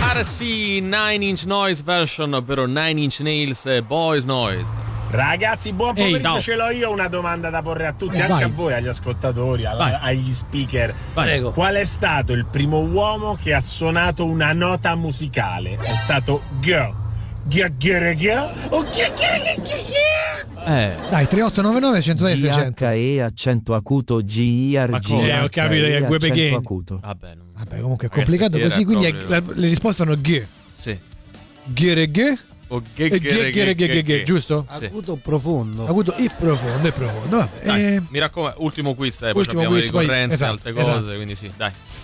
RC 9 Inch Noise version, ovvero 9 Inch Nails Boys Noise. Ragazzi, buon pomeriggio, no. ce l'ho io una domanda da porre a tutti, anche vai. a voi, agli ascoltatori, agli speaker. Prego. Qual è stato il primo uomo che ha suonato una nota musicale? È stato G. O Dai, 3899 106 600. GHE accento acuto GIRG. Ma come? Ho capito che è Gue accento Pequeno. acuto. Vabbè, Comunque è ragazzi, complicato era così, quindi proprio- le risposte sono G. Sì. G. O G, giusto? Sì. Acuto profondo. Avuto e profondo. Vabbè. Dai, mi raccomando, ultimo quiz, poi Ultimo abbiamo quiz, le poi- ricorrenze e esatto, altre cose, esatto. quindi sì, dai.